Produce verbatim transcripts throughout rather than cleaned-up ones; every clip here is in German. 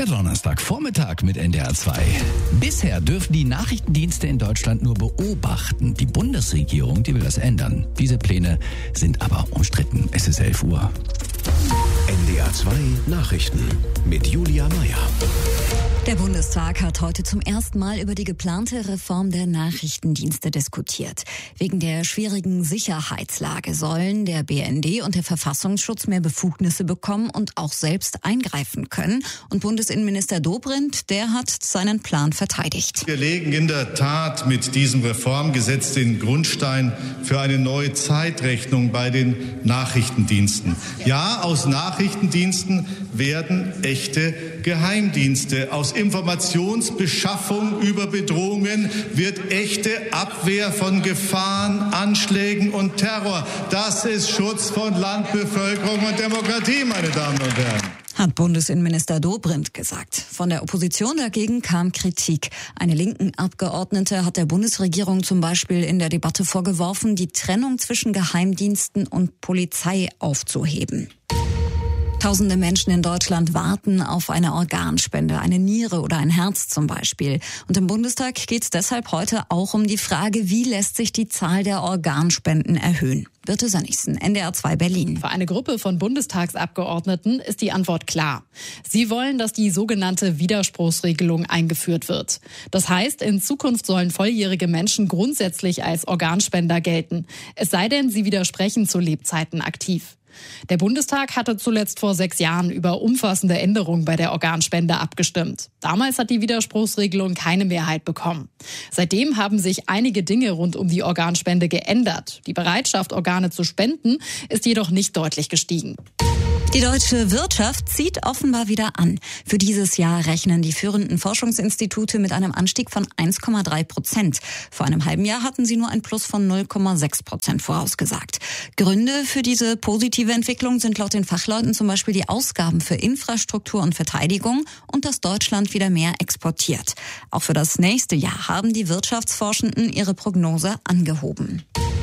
Der Donnerstagvormittag mit N D R zwei. Bisher dürfen die Nachrichtendienste in Deutschland nur beobachten. Die Bundesregierung, die will das ändern. Diese Pläne sind aber umstritten. Es ist elf Uhr. N D R zwei Nachrichten mit Julia Meyer. Der Bundestag hat heute zum ersten Mal über die geplante Reform der Nachrichtendienste diskutiert. Wegen der schwierigen Sicherheitslage sollen der B N D und der Verfassungsschutz mehr Befugnisse bekommen und auch selbst eingreifen können. Und Bundesinnenminister Dobrindt, der hat seinen Plan verteidigt. Wir legen in der Tat mit diesem Reformgesetz den Grundstein für eine neue Zeitrechnung bei den Nachrichtendiensten. Ja, aus Nachrichtendiensten werden echte Geheimdienste. Aus Informationsbeschaffung über Bedrohungen wird echte Abwehr von Gefahren, Anschlägen und Terror. Das ist Schutz von Land, Bevölkerung und Demokratie, meine Damen und Herren. Hat Bundesinnenminister Dobrindt gesagt. Von der Opposition dagegen kam Kritik. Eine linken Abgeordnete hat der Bundesregierung zum Beispiel in der Debatte vorgeworfen, die Trennung zwischen Geheimdiensten und Polizei aufzuheben. Tausende Menschen in Deutschland warten auf eine Organspende, eine Niere oder ein Herz zum Beispiel. Und im Bundestag geht es deshalb heute auch um die Frage, wie lässt sich die Zahl der Organspenden erhöhen? Birte Sönnigsen, N D R zwei Berlin. Für eine Gruppe von Bundestagsabgeordneten ist die Antwort klar. Sie wollen, dass die sogenannte Widerspruchsregelung eingeführt wird. Das heißt, in Zukunft sollen volljährige Menschen grundsätzlich als Organspender gelten. Es sei denn, sie widersprechen zu Lebzeiten aktiv. Der Bundestag hatte zuletzt vor sechs Jahren über umfassende Änderungen bei der Organspende abgestimmt. Damals hat die Widerspruchsregelung keine Mehrheit bekommen. Seitdem haben sich einige Dinge rund um die Organspende geändert. Die Bereitschaft, Organe zu spenden, ist jedoch nicht deutlich gestiegen. Die deutsche Wirtschaft zieht offenbar wieder an. Für dieses Jahr rechnen die führenden Forschungsinstitute mit einem Anstieg von eins Komma drei Prozent. Vor einem halben Jahr hatten sie nur ein Plus von null Komma sechs Prozent vorausgesagt. Gründe für diese positive Entwicklung sind laut den Fachleuten zum Beispiel die Ausgaben für Infrastruktur und Verteidigung und dass Deutschland wieder mehr exportiert. Auch für das nächste Jahr haben die Wirtschaftsforschenden ihre Prognose angehoben.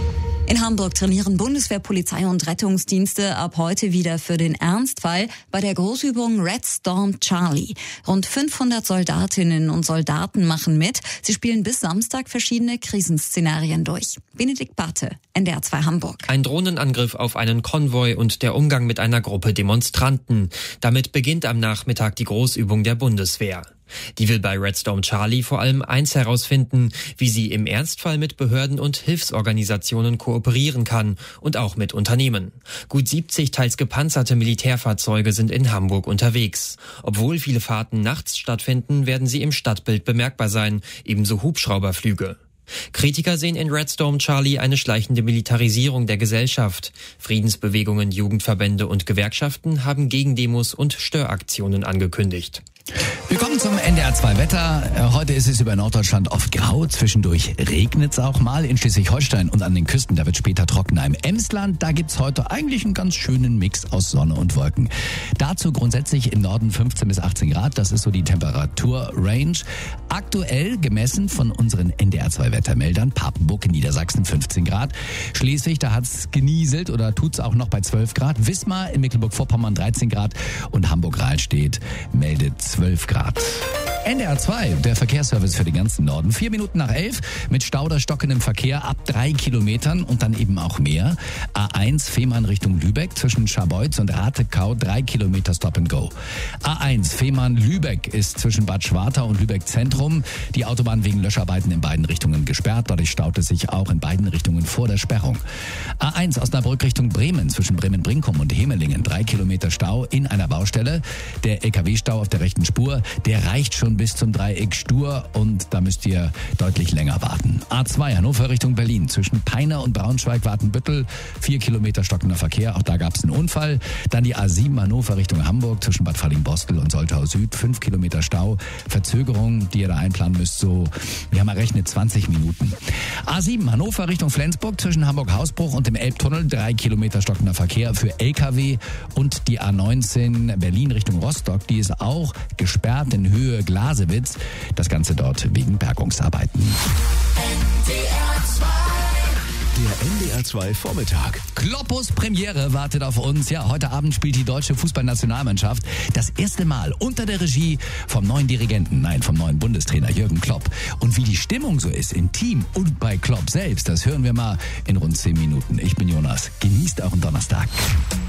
In Hamburg trainieren Bundeswehr, Polizei und Rettungsdienste ab heute wieder für den Ernstfall bei der Großübung Red Storm Charlie. Rund fünfhundert Soldatinnen und Soldaten machen mit. Sie spielen bis Samstag verschiedene Krisenszenarien durch. Benedikt Barthe, N D R zwei Hamburg. Ein Drohnenangriff auf einen Konvoi und der Umgang mit einer Gruppe Demonstranten. Damit beginnt am Nachmittag die Großübung der Bundeswehr. Die will bei Red Storm Charlie vor allem eins herausfinden, wie sie im Ernstfall mit Behörden und Hilfsorganisationen kooperieren kann und auch mit Unternehmen. Gut siebzig teils gepanzerte Militärfahrzeuge sind in Hamburg unterwegs. Obwohl viele Fahrten nachts stattfinden, werden sie im Stadtbild bemerkbar sein, ebenso Hubschrauberflüge. Kritiker sehen in Red Storm Charlie eine schleichende Militarisierung der Gesellschaft. Friedensbewegungen, Jugendverbände und Gewerkschaften haben Gegendemos und Störaktionen angekündigt. Willkommen zum N D R zwei Wetter. Heute ist es über Norddeutschland oft grau. Zwischendurch regnet es auch mal. In Schleswig-Holstein und an den Küsten, da wird später trockener. Im Emsland, da gibt's heute eigentlich einen ganz schönen Mix aus Sonne und Wolken. Dazu grundsätzlich im Norden fünfzehn bis achtzehn Grad. Das ist so die Temperaturrange. Aktuell gemessen von unseren N D R zwei Wettermeldern. Papenburg in Niedersachsen fünfzehn Grad. Schleswig, da hat's genieselt oder tut's auch noch bei zwölf Grad. Wismar in Mecklenburg-Vorpommern dreizehn Grad. Und Hamburg-Rahlstedt meldet zwölf Grad. N D R zwei, der Verkehrsservice für den ganzen Norden. Vier Minuten nach elf mit Stau oder stockendem Verkehr ab drei Kilometern und dann eben auch mehr. A eins Fehmarn Richtung Lübeck zwischen Scharbeutz und Ratekau drei Kilometer Stop and Go. A eins Fehmarn Lübeck ist zwischen Bad Schwartau und Lübeck Zentrum. Die Autobahn wegen Löscharbeiten in beiden Richtungen gesperrt. Dadurch staut es sich auch in beiden Richtungen vor der Sperrung. A eins Osnabrück Richtung Bremen zwischen Bremen-Brinkum und Hemelingen. Drei Kilometer Stau in einer Baustelle. Der L K W-Stau auf der rechten Spur, der reicht schon bis zum Dreieck Stur und da müsst ihr deutlich länger warten. A zwei Hannover Richtung Berlin zwischen Peine und Braunschweig-Wartenbüttel. Vier Kilometer stockender Verkehr, auch da gab es einen Unfall. Dann die A sieben Hannover Richtung Hamburg zwischen Bad Falling-Bostel und Soltau Süd. Fünf Kilometer Stau. Verzögerung, die ihr da einplanen müsst, so, wir haben errechnet, zwanzig Minuten. A sieben Hannover Richtung Flensburg zwischen Hamburg-Hausbruch und dem Elbtunnel. Drei Kilometer stockender Verkehr für L K W. Und die A neunzehn Berlin Richtung Rostock, die ist auch gesperrt in Höhe Glasewitz. Das Ganze dort wegen Bergungsarbeiten. N D R zwei Der N D R zwei Vormittag. Kloppos Premiere wartet auf uns. Ja, heute Abend spielt die deutsche Fußballnationalmannschaft das erste Mal unter der Regie vom neuen Dirigenten, nein, vom neuen Bundestrainer Jürgen Klopp. Und wie die Stimmung so ist im Team und bei Klopp selbst, das hören wir mal in rund zehn Minuten. Ich bin Jonas. Genießt euren Donnerstag.